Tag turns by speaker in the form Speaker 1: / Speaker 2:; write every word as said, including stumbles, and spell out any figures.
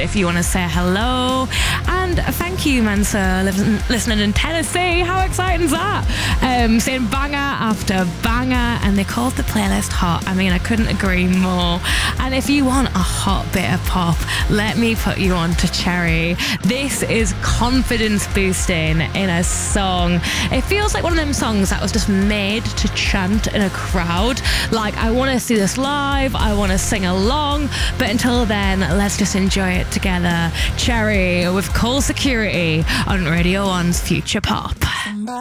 Speaker 1: if you want to say hello. And thank you, Mensa, listening in Tennessee. How exciting is that? Um, saying banger after banger, and they called the playlist hot. I mean, I couldn't agree more. And if you want a hot bit of pop, let me put you on to Cherry. This is confidence boosting in a song. It feels like one of them songs that was just made to chant in a crowd. Like, I want to see this live, I want to sing along, but until then, let's just enjoy it together. Cherry with Call Security on Radio one's Future Pop.